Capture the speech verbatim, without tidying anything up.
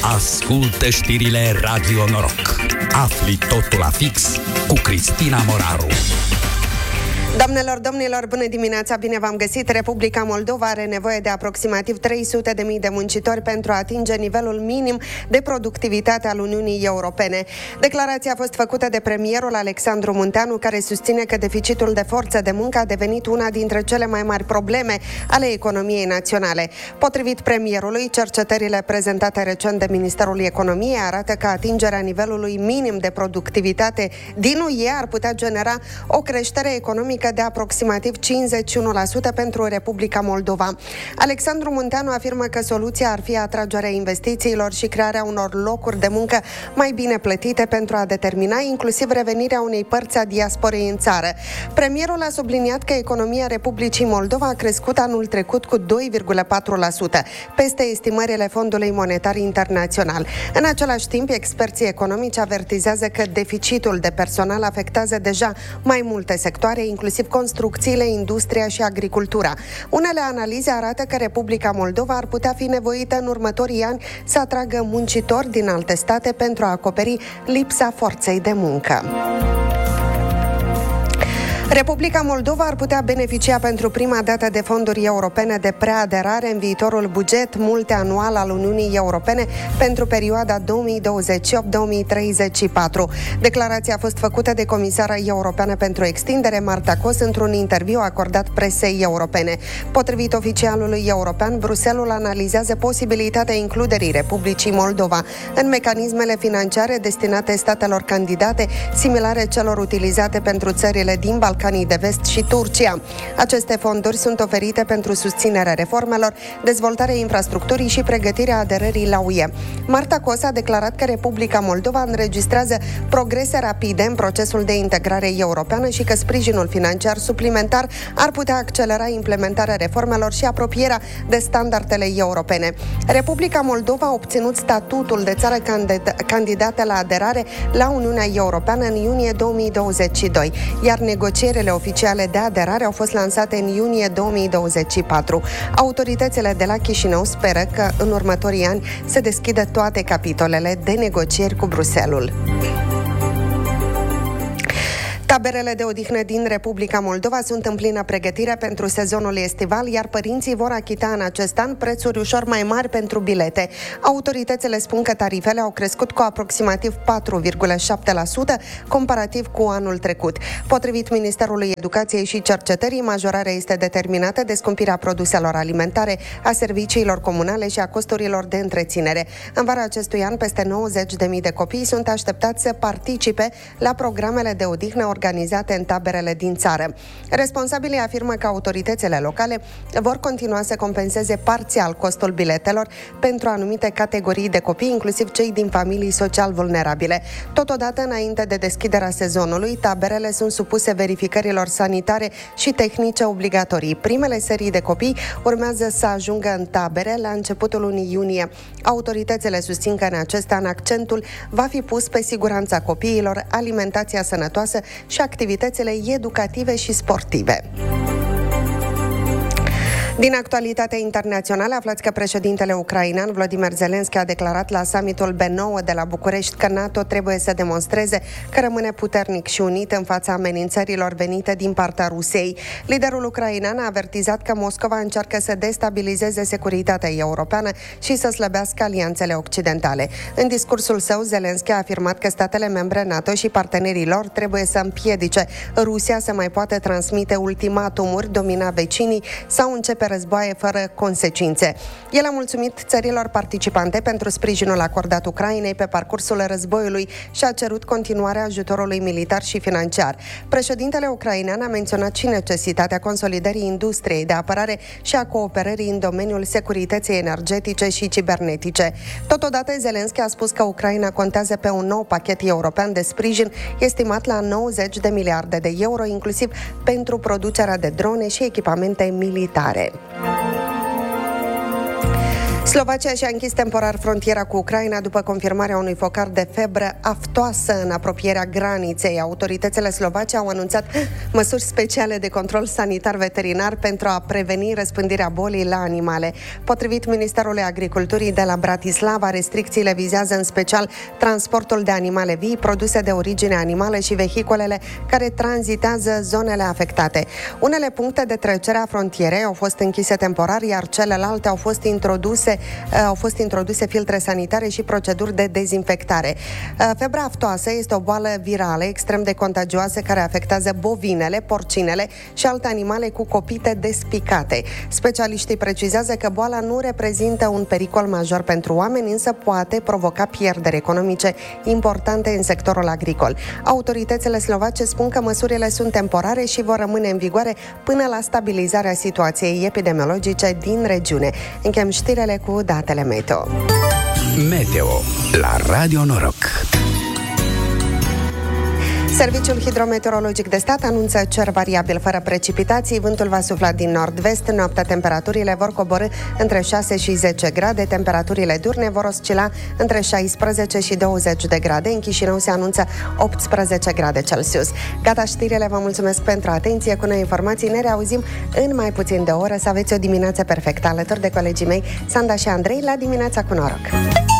Ascultă știrile Radio Noroc. Afli totul la fix cu Cristina Moraru. Doamnelor, domnilor, bună dimineața, bine v-am găsit! Republica Moldova are nevoie de aproximativ trei sute de mii de muncitori pentru a atinge nivelul minim de productivitate al Uniunii Europene. Declarația a fost făcută de premierul Alexandru Munteanu, care susține că deficitul de forță de muncă a devenit una dintre cele mai mari probleme ale economiei naționale. Potrivit premierului, cercetările prezentate recent de Ministerul Economiei arată că atingerea nivelului minim de productivitate din U E ar putea genera o creștere economică de aproximativ cincizeci și unu la sută pentru Republica Moldova. Alexandru Munteanu afirmă că soluția ar fi atragerea investițiilor și crearea unor locuri de muncă mai bine plătite pentru a determina inclusiv revenirea unei părți a diasporei în țară. Premierul a subliniat că economia Republicii Moldova a crescut anul trecut cu doi virgulă patru la sută, peste estimările Fondului Monetar Internațional. În același timp, experții economici avertizează că deficitul de personal afectează deja mai multe sectoare, inclusiv construcțiile, industria și agricultura. Unele analize arată că Republica Moldova ar putea fi nevoită în următorii ani să atragă muncitori din alte state pentru a acoperi lipsa forței de muncă. Republica Moldova ar putea beneficia pentru prima dată de fonduri europene de preaderare în viitorul buget multianual al Uniunii Europene pentru perioada două mii douăzeci și opt două mii treizeci și patru. Declarația a fost făcută de comisara europeană pentru extindere, Marta Kos, într-un interviu acordat presei europene. Potrivit oficialului european, Bruxelles analizează posibilitatea includerii Republicii Moldova în mecanismele financiare destinate statelor candidate, similare celor utilizate pentru țările din Balcani de Vest și Turcia. Aceste fonduri sunt oferite pentru susținerea reformelor, dezvoltarea infrastructurii și pregătirea aderării la U E. Marta Kos a declarat că Republica Moldova înregistrează progrese rapide în procesul de integrare europeană și că sprijinul financiar suplimentar ar putea accelera implementarea reformelor și apropierea de standardele europene. Republica Moldova a obținut statutul de țară candidată la aderare la Uniunea Europeană în iunie două mii douăzeci și doi, iar negocierile oficiale de aderare au fost lansate în iunie două mii douăzeci și patru. Autoritățile de la Chișinău speră că în următorii ani se deschidă toate capitolele de negocieri cu Bruxelles. Taberele de odihnă din Republica Moldova sunt în plină pregătire pentru sezonul estival, iar părinții vor achita în acest an prețuri ușor mai mari pentru bilete. Autoritățile spun că tarifele au crescut cu aproximativ patru virgulă șapte la sută comparativ cu anul trecut. Potrivit Ministerului Educației și Cercetării, majorarea este determinată de scumpirea produselor alimentare, a serviciilor comunale și a costurilor de întreținere. În vara acestui an, peste nouăzeci de mii de copii sunt așteptați să participe la programele de odihnă organizate în taberele din țară. Responsabilii afirmă că autoritățile locale vor continua să compenseze parțial costul biletelor pentru anumite categorii de copii, inclusiv cei din familii social vulnerabile. Totodată, înainte de deschiderea sezonului, taberele sunt supuse verificărilor sanitare și tehnice obligatorii. Primele serii de copii urmează să ajungă în tabere la începutul lunii iunie. Autoritățile susțin că în acest an accentul va fi pus pe siguranța copiilor, alimentația sănătoasă și activitățile educative și sportive. Din actualitatea internațională, aflați că președintele ucrainean Volodymyr Zelensky a declarat la summitul B nouă de la București că NATO trebuie să demonstreze că rămâne puternic și unit în fața amenințărilor venite din partea Rusiei. Liderul ucrainean a avertizat că Moscova încearcă să destabilizeze securitatea europeană și să slăbească alianțele occidentale. În discursul său, Zelensky a afirmat că statele membre NATO și partenerii lor trebuie să împiedice Rusia să mai poată transmite ultimatumuri, domina vecinii sau începe războaie fără consecințe. El a mulțumit țărilor participante pentru sprijinul acordat Ucrainei pe parcursul războiului și a cerut continuarea ajutorului militar și financiar. Președintele ucrainean a menționat și necesitatea consolidării industriei de apărare și a cooperării în domeniul securității energetice și cibernetice. Totodată, Zelensky a spus că Ucraina contează pe un nou pachet european de sprijin estimat la nouăzeci de miliarde de euro, inclusiv pentru producerea de drone și echipamente militare. Slovacia și-a închis temporar frontiera cu Ucraina după confirmarea unui focar de febră aftoasă în apropierea graniței. Autoritățile slovace au anunțat măsuri speciale de control sanitar veterinar pentru a preveni răspândirea bolii la animale. Potrivit Ministerului Agriculturii de la Bratislava, restricțiile vizează în special transportul de animale vii, produse de origine animală și vehiculele care tranzitează zonele afectate. Unele puncte de trecere a frontierei au fost închise temporar, iar celelalte au fost introduse au fost introduse filtre sanitare și proceduri de dezinfectare. Febra aftoasă este o boală virală extrem de contagioasă care afectează bovinele, porcinele și alte animale cu copite despicate. Specialiștii precizează că boala nu reprezintă un pericol major pentru oameni, însă poate provoca pierderi economice importante în sectorul agricol. Autoritățile slovace spun că măsurile sunt temporare și vor rămâne în vigoare până la stabilizarea situației epidemiologice din regiune. Încheiem știrile cu datele meteo. Meteo la Radio Noroc. Serviciul Hidrometeorologic de Stat anunță cer variabil fără precipitații, vântul va sufla din nord-vest, noaptea temperaturile vor coborî între șase și zece grade, temperaturile diurne vor oscila între șaisprezece și douăzeci de grade, în Chișinău se anunță optsprezece grade Celsius. Gata știrile, vă mulțumesc pentru atenție, cu noi informații ne reauzim în mai puțin de o oră, să aveți o dimineață perfectă alături de colegii mei, Sanda și Andrei, la Dimineața cu Noroc.